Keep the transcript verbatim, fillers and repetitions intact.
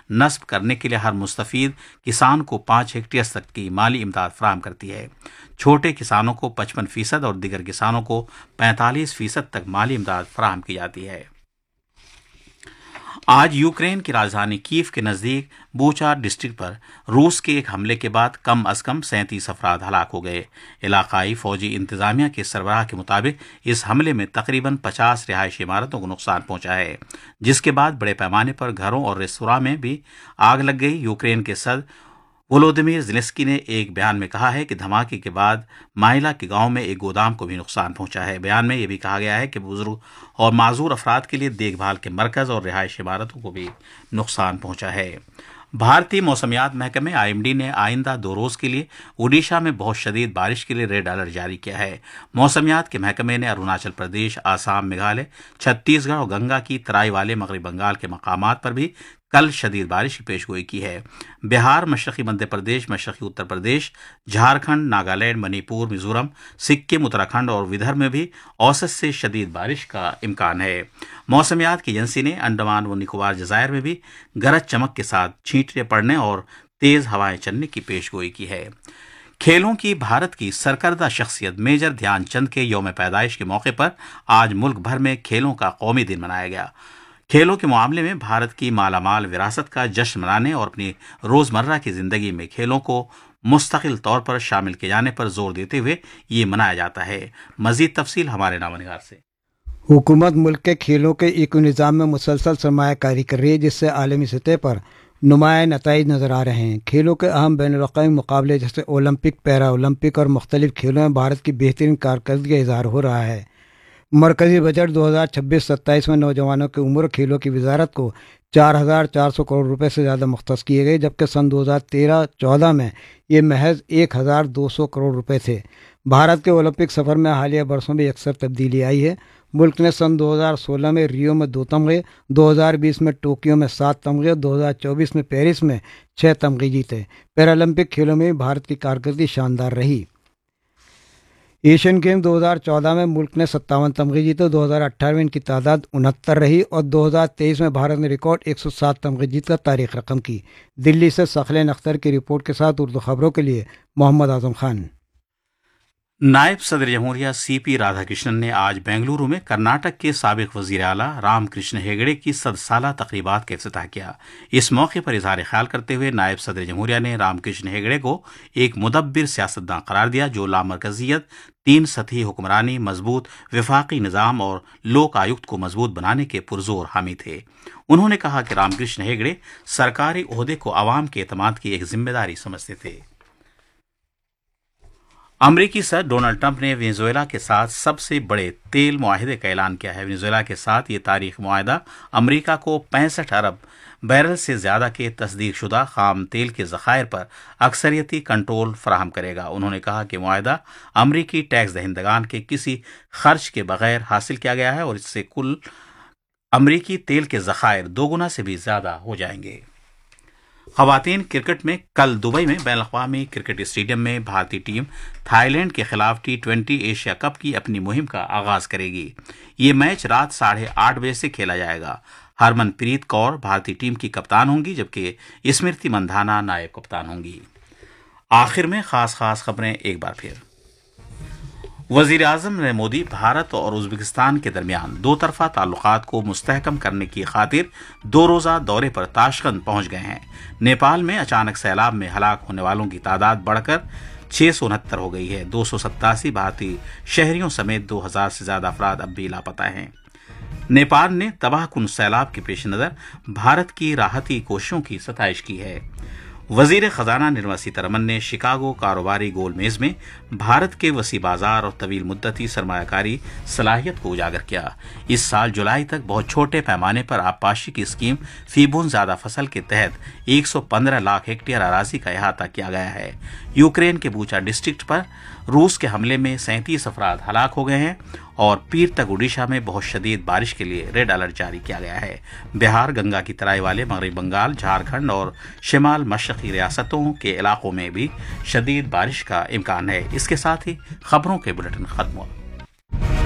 नस्ब करने के लिए हर मुस्तफीद किसान को पाँच हेक्टेयर तक की माली इमदाद फराहम करती है। छोटे किसानों को पचपन फीसद और दिगर किसानों को पैंतालीस फीसद तक माली इमदाद फराहम की जाती है। आज यूक्रेन की राजधानी कीव के नज़दीक बूचा डिस्ट्रिक्ट पर रूस के एक हमले के बाद कम अज कम सैंतीस अफराद हलाक हो गए। इलाकाई फौजी इंतजामिया के सरबराह के मुताबिक इस हमले में तकरीबन पचास रिहायशी इमारतों को नुकसान पहुंचा है, जिसके बाद बड़े पैमाने पर घरों और रेस्तरां में भी आग लग गई। यूक्रेन के सदर वोलोदिमीर ज़ेलेंस्की ने एक बयान में कहा है कि धमाके के बाद माइला के गांव में एक गोदाम को भी नुकसान पहुंचा है। बयान में यह भी कहा गया है कि बुजुर्ग और माजूर अफराद के लिए देखभाल के मरकज और रिहायशी इमारतों को भी नुकसान पहुंचा है। भारतीय मौसमियात महकमे आई एम डी ने आइंदा दो रोज के लिए ओडिशा में बहुत शदीद बारिश के लिए रेड अलर्ट जारी किया है। मौसमियात के महकमे ने अरुणाचल प्रदेश, आसाम, मेघालय, छत्तीसगढ़ और गंगा की तराई वाले मगरबी बंगाल के मकामात पर भी कल शदीद बारिश की पेशगोई की है। बिहार, मशरकी मध्य प्रदेश, मशरकी उत्तर प्रदेश, झारखंड, नागालैंड, मणिपुर, मिजोरम, सिक्किम, उत्तराखंड और विदर्भ में भी औसत से शदीद बारिश का इम्कान है। मौसमियात की एजेंसी ने अंडमान व निकोबार जजायर में भी गरज चमक के साथ छींटे पड़ने और तेज हवाएं चलने की पेशगोई की है। खेलों की भारत की सरकर्दा शख्सियत मेजर ध्यानचंद के यौम पैदाइश के मौके पर आज मुल्क भर में खेलों का कौमी दिन मनाया गया। खेलों के मामले में भारत की मालामाल विरासत का जश्न मनाने और अपनी रोजमर्रा की जिंदगी में खेलों को मुस्तकिल तौर पर शामिल किए जाने पर जोर देते हुए ये मनाया जाता है। मजीद तफसील हमारे नामनिगार से। हुकूमत मुल्क के खेलों के इको निज़ाम में मुसलसल सरमायाकारी कर रही है, जिससे आलमी सतह पर नुमाया नताइज नज़र आ रहे हैं। खेलों के अहम बैनुल-अक़वामी मुकाबले जैसे ओलंपिक, पैरा ओलंपिक और मुख्तलिफ खेलों में भारत की बेहतरीन कारकर्दगी का इजहार हो रहा है। मरकजी बजट दो हज़ार छब्बीस सत्ताईस में नौजवानों की उम्र खेलों की वजारत को चार हज़ार चार सौ करोड़ रुपए से ज़्यादा मुख्तस किए गए, जबकि सन दो हज़ार तेरह चौदह में ये महज एक हज़ार दो सौ करोड़ रुपए थे। भारत के ओलंपिक सफ़र में हालिया बरसों में अक्सर तब्दीली आई है। मुल्क ने सन दो हज़ार सोलह में रियो में दो तमगे, दो हज़ार बीस में टोक्यो में सात तमगे, दो हज़ार चौबीस में पेरिस में छः तमगे जीते। पैरालंपिक खेलों में भारत की कारकर्दगी शानदार रही। एशियन गेम दो हज़ार चौदह में मुल्क ने सत्तावन तमगे जीते, दो हज़ार अठारह में इनकी तादाद उनहत्तर रही और दो हज़ार तेईस में भारत ने रिकॉर्ड एक सौ सात तमगे जीतकर तारीख रकम की। दिल्ली से सखलेन अख्तर की रिपोर्ट के साथ उर्दू खबरों के लिए मोहम्मद आजम खान। नायब सदर जमहूरिया सी पी राधाकृष्णन ने आज बेंगलुरु में कर्नाटक के साबिक वजीर आला रामकृष्ण हेगड़े की सदसाला तकरीबात का इफ्तिताह किया। इस मौके पर इजहार ख्याल करते हुए नायब सदर जमहूरिया ने रामकृष्ण हेगड़े को एक मुदब्बिर सियासतदान करार दिया, जो लामरकजियत, तीन सतही हुक्मरानी, मजबूत विफाकी निज़ाम और लोक आयुक्त को मजबूत बनाने के पुरजोर हामी थे। उन्होंने कहा कि रामकृष्ण हेगड़े सरकारी ओहदे को आवाम के एतमाद की एक जिम्मेदारी समझते थे। अमरीकी सदर डोनाल्ड ट्रंप ने वेनेजुएला के साथ सबसे बड़े तेल मुआहिदे का ऐलान किया है। वेनेजुएला के साथ ये तारीख मुआहिदा अमरीका को पैंसठ अरब बैरल से ज्यादा के तस्दीक शुदा खाम तेल के ज़खायर पर अक्सरियती कंट्रोल फराहम करेगा। उन्होंने कहा कि मुआहिदा अमरीकी टैक्स दहिंदगान के किसी खर्च के बगैर हासिल किया गया है और इससे कुल अमरीकी तेल के ज़खायर दोगुना से भी ज्यादा हो जाएंगे। खवातीन क्रिकेट में कल दुबई में बैनुल-अक़वामी क्रिकेट स्टेडियम में भारतीय टीम थाईलैंड के खिलाफ टी ट्वेंटी एशिया कप की अपनी मुहिम का आगाज करेगी। ये मैच रात साढ़े आठ बजे से खेला जाएगा। हरमनप्रीत कौर भारतीय टीम की कप्तान होंगी, जबकि स्मृति मंधाना नायब कप्तान होंगी। आखिर में खास खास खबरें एक बार फिर। वजीर आजम नरेंद्र मोदी भारत और उज़्बेकिस्तान के दरमियान दो तरफा ताल्लुकात को मुस्तहकम करने की खातिर दो रोज़ा दौरे पर ताशकंद पहुंच गए हैं। नेपाल में अचानक सैलाब में हलाक होने वालों की तादाद बढ़कर छह सौ उनहत्तर हो गई है। दो सौ सत्तासी भारतीय शहरियों समेत दो हजार से ज्यादा अफराद अब भी लापता हैं। नेपाल ने तबाहकुन सैलाब के पेश नजर भारत की राहती कोशिशों की सताइश की है। वजीर खजाना निर्मला सीतारमन ने शिकागो कारोबारी गोल मेज में भारत के वसी बाजार और तवील मुद्दती सरमायाकारी सलाहियत को उजागर किया। इस साल जुलाई तक बहुत छोटे पैमाने पर आबपाशी की स्कीम फीबून ज्यादा फसल के तहत एक सौ पंद्रह लाख हेक्टेयर अराजी का अहाता किया गया है। यूक्रेन के बूचा डिस्ट्रिक्ट पर रूस के हमले में सैंतीस अफराद हलाक हो गए हैं और पीर तक ओडिशा में बहुत शदीद बारिश के लिए रेड अलर्ट जारी किया गया है। बिहार, गंगा की तराई वाले मगरबी बंगाल, झारखंड और शिमाल मशरकी रियासतों के इलाकों में भी शदीद बारिश का इम्कान है। इसके साथ ही खबरों के बुलेटिन खत्म हुआ।